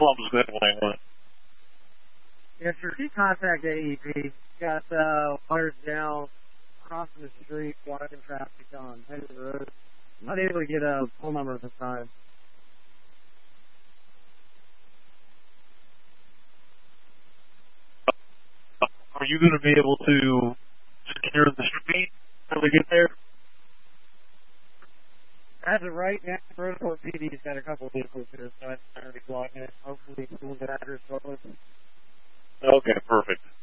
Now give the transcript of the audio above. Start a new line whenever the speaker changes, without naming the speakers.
Columbus Midway one.
Yeah, sure. He contact AEP. Got wires down, crossing the street, blocking traffic on head of the road. Not able to get a phone number at the time.
Are you going to be able to secure the street when we get there?
As of right now, Roseport PD's got a couple of vehicles here, so I'm going to be blocking it. Hopefully, we'll get address.
Okay, perfect.